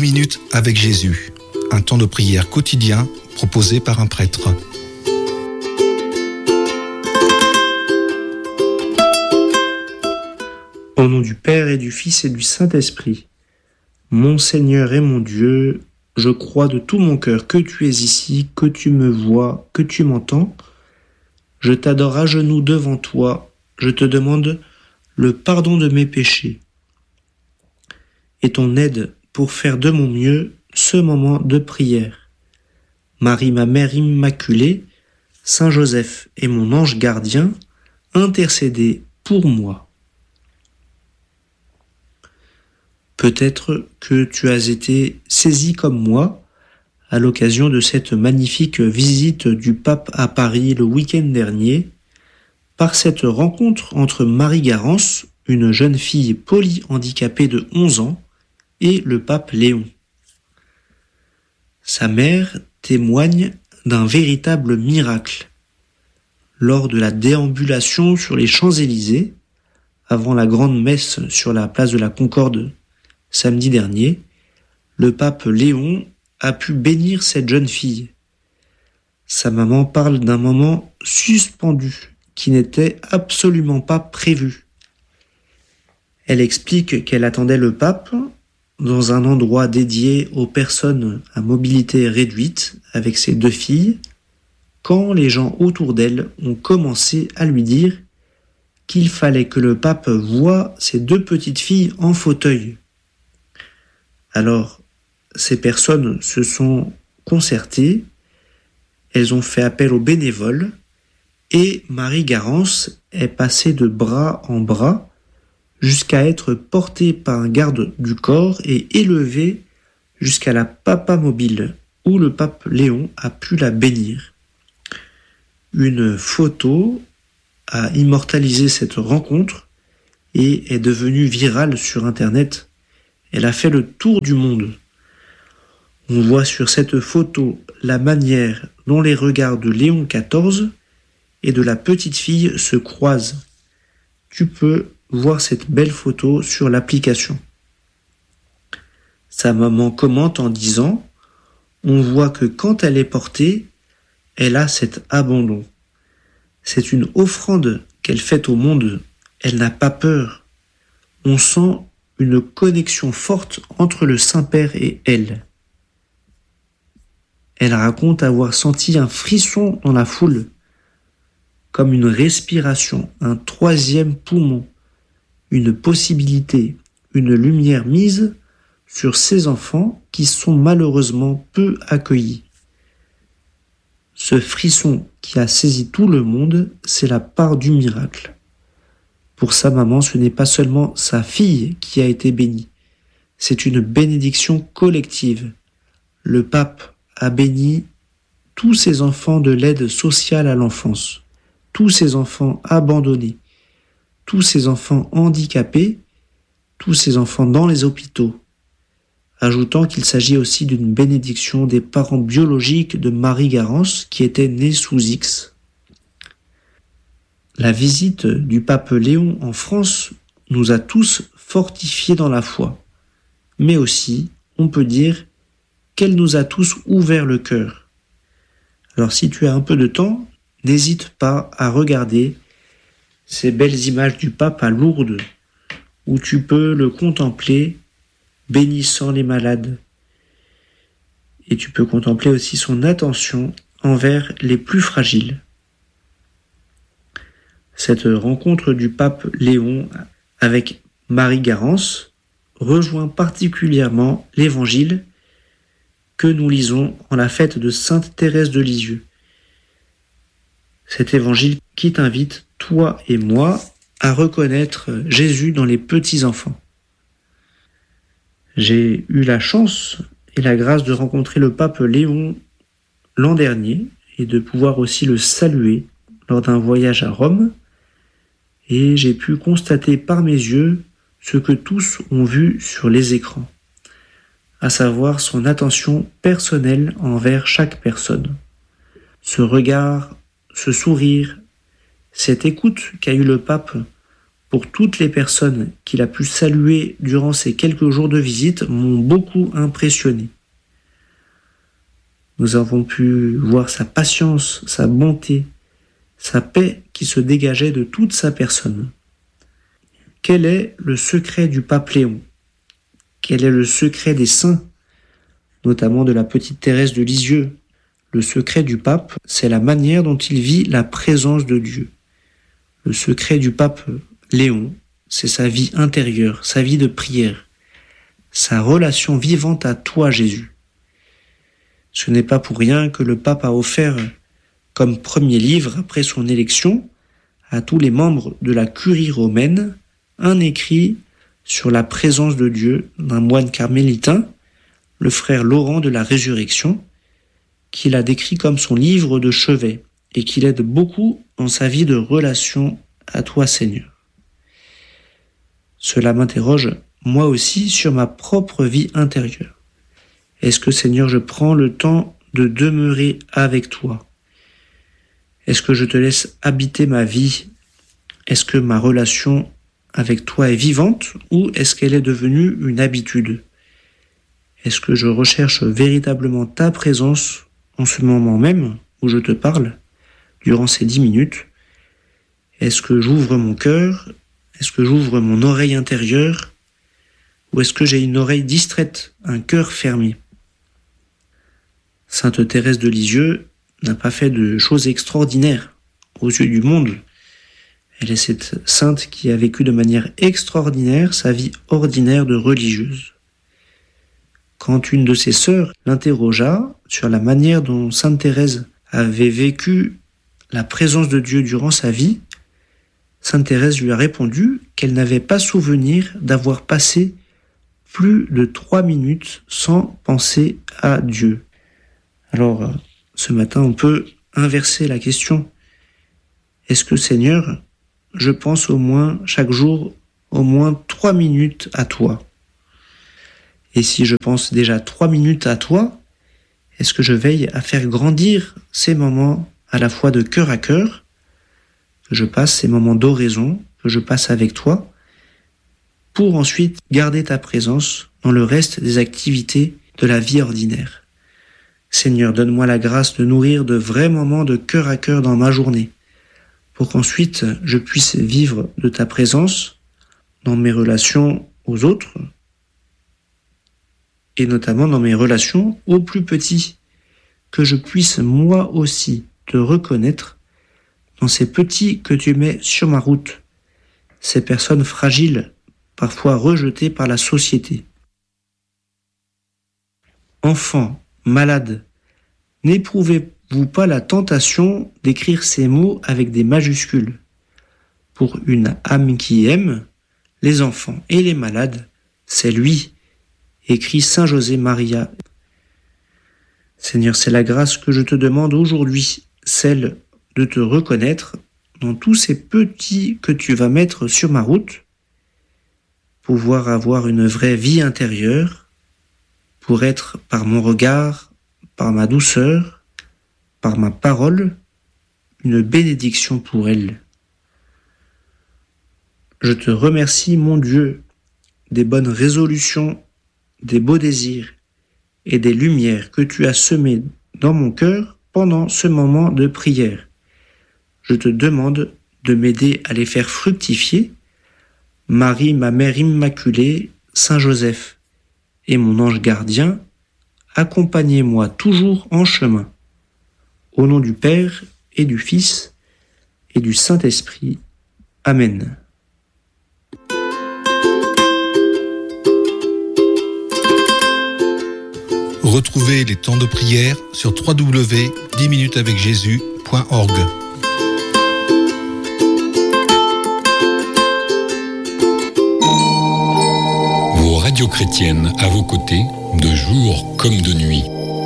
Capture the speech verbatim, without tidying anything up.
minutes avec Jésus, un temps de prière quotidien proposé par un prêtre. Au nom du Père et du Fils et du Saint-Esprit. Mon Seigneur et mon Dieu, je crois de tout mon cœur que tu es ici, que tu me vois, que tu m'entends. Je t'adore à genoux devant toi, je te demande le pardon de mes péchés et ton aide pour faire de mon mieux ce moment de prière. Marie, ma mère immaculée, Saint Joseph et mon ange gardien, intercédez pour moi. Peut-être que tu as été saisi comme moi à l'occasion de cette magnifique visite du pape à Paris le week-end dernier, par cette rencontre entre Marie Garance, une jeune fille polyhandicapée de onze ans, et le pape Léon. Sa mère témoigne d'un véritable miracle. Lors de la déambulation sur les Champs-Élysées, avant la grande messe sur la place de la Concorde samedi dernier, le pape Léon a pu bénir cette jeune fille. Sa maman parle d'un moment suspendu qui n'était absolument pas prévu. Elle explique qu'elle attendait le pape dans un endroit dédié aux personnes à mobilité réduite avec ses deux filles, quand les gens autour d'elle ont commencé à lui dire qu'il fallait que le pape voie ses deux petites filles en fauteuil. Alors, ces personnes se sont concertées, elles ont fait appel aux bénévoles, et Marie Garance est passée de bras en bras jusqu'à être portée par un garde du corps et élevée jusqu'à la papa mobile, où le pape Léon a pu la bénir. Une photo a immortalisé cette rencontre et est devenue virale sur Internet. Elle a fait le tour du monde. On voit sur cette photo la manière dont les regards de Léon quatorze et de la petite fille se croisent. Tu peux voir cette belle photo sur l'application. Sa maman commente en disant « On voit que quand elle est portée, elle a cet abandon. C'est une offrande qu'elle fait au monde. Elle n'a pas peur. On sent une connexion forte entre le Saint-Père et elle. » Elle raconte avoir senti un frisson dans la foule, comme une respiration, un troisième poumon, une possibilité, une lumière mise sur ces enfants qui sont malheureusement peu accueillis. Ce frisson qui a saisi tout le monde, c'est la part du miracle. Pour sa maman, ce n'est pas seulement sa fille qui a été bénie, c'est une bénédiction collective. Le pape a béni tous ces enfants de l'aide sociale à l'enfance, tous ces enfants abandonnés, tous ces enfants handicapés, tous ces enfants dans les hôpitaux, ajoutant qu'il s'agit aussi d'une bénédiction des parents biologiques de Marie Garance qui était née sous X. La visite du pape Léon en France nous a tous fortifiés dans la foi, mais aussi, on peut dire, qu'elle nous a tous ouvert le cœur. Alors si tu as un peu de temps, n'hésite pas à regarder ces belles images du pape à Lourdes, où tu peux le contempler bénissant les malades. Et tu peux contempler aussi son attention envers les plus fragiles. Cette rencontre du pape Léon avec Marie Garance rejoint particulièrement l'évangile que nous lisons en la fête de Sainte Thérèse de Lisieux. Cet évangile qui t'invite, toi et moi, à reconnaître Jésus dans les petits-enfants. J'ai eu la chance et la grâce de rencontrer le pape Léon l'an dernier et de pouvoir aussi le saluer lors d'un voyage à Rome. Et j'ai pu constater par mes yeux ce que tous ont vu sur les écrans, à savoir son attention personnelle envers chaque personne. Ce regard, ce sourire, cette écoute qu'a eu le pape pour toutes les personnes qu'il a pu saluer durant ces quelques jours de visite m'ont beaucoup impressionné. Nous avons pu voir sa patience, sa bonté, sa paix qui se dégageait de toute sa personne. Quel est le secret du pape Léon ? Quel est le secret des saints, notamment de la petite Thérèse de Lisieux ? Le secret du pape, c'est la manière dont il vit la présence de Dieu. Le secret du pape Léon, c'est sa vie intérieure, sa vie de prière, sa relation vivante à toi, Jésus. Ce n'est pas pour rien que le pape a offert comme premier livre, après son élection, à tous les membres de la curie romaine, un écrit sur la présence de Dieu d'un moine carmélitain, le frère Laurent de la Résurrection, qu'il a décrit comme son livre de chevet et qui l'aide beaucoup dans sa vie de relation à toi, Seigneur. Cela m'interroge, moi aussi, sur ma propre vie intérieure. Est-ce que, Seigneur, je prends le temps de demeurer avec toi ? Est-ce que je te laisse habiter ma vie ? Est-ce que ma relation avec toi est vivante ou est-ce qu'elle est devenue une habitude ? Est-ce que je recherche véritablement ta présence en ce moment même où je te parle, durant ces dix minutes ? Est-ce que j'ouvre mon cœur ? Est-ce que j'ouvre mon oreille intérieure ? Ou est-ce que j'ai une oreille distraite, un cœur fermé ? Sainte Thérèse de Lisieux n'a pas fait de choses extraordinaires aux yeux du monde. Elle est cette sainte qui a vécu de manière extraordinaire sa vie ordinaire de religieuse. Quand une de ses sœurs l'interrogea sur la manière dont Sainte Thérèse avait vécu la présence de Dieu durant sa vie, Sainte Thérèse lui a répondu qu'elle n'avait pas souvenir d'avoir passé plus de trois minutes sans penser à Dieu. Alors, ce matin, on peut inverser la question. Est-ce que, Seigneur, je pense au moins, chaque jour, au moins trois minutes à toi ? Et si je pense déjà trois minutes à toi, est-ce que je veille à faire grandir ces moments à la fois de cœur à cœur, que je passe ces moments d'oraison, que je passe avec toi, pour ensuite garder ta présence dans le reste des activités de la vie ordinaire. Seigneur, donne-moi la grâce de nourrir de vrais moments de cœur à cœur dans ma journée, pour qu'ensuite je puisse vivre de ta présence dans mes relations aux autres, et notamment dans mes relations aux plus petits, que je puisse moi aussi te reconnaître dans ces petits que tu mets sur ma route, ces personnes fragiles, parfois rejetées par la société. Enfants, malades, n'éprouvez-vous pas la tentation d'écrire ces mots avec des majuscules ? Pour une âme qui aime, les enfants et les malades, c'est lui, écrit Saint José Maria. Seigneur, c'est la grâce que je te demande aujourd'hui, celle de te reconnaître dans tous ces petits que tu vas mettre sur ma route, pouvoir avoir une vraie vie intérieure, pour être par mon regard, par ma douceur, par ma parole, une bénédiction pour elle. Je te remercie, mon Dieu, des bonnes résolutions, des beaux désirs et des lumières que tu as semées dans mon cœur pendant ce moment de prière. Je te demande de m'aider à les faire fructifier. Marie, ma mère immaculée, Saint Joseph et mon ange gardien, accompagnez-moi toujours en chemin. Au nom du Père et du Fils et du Saint-Esprit. Amen. Retrouvez les temps de prière sur w w w point dix minutes avec jésus point org. Vos radios chrétiennes à vos côtés, de jour comme de nuit.